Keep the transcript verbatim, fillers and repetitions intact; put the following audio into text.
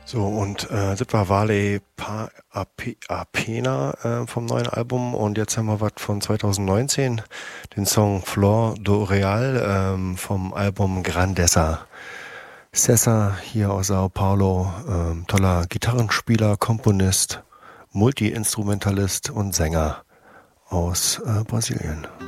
So, und äh, das war Vale Pa Ape- Apena äh, vom neuen Album. Und jetzt haben wir was von zwanzig neunzehn, den Song Flor do Real ähm, vom Album Grandeza. Cesar hier aus Sao Paulo, ähm, toller Gitarrenspieler, Komponist, Multi-Instrumentalist und Sänger aus äh, Brasilien.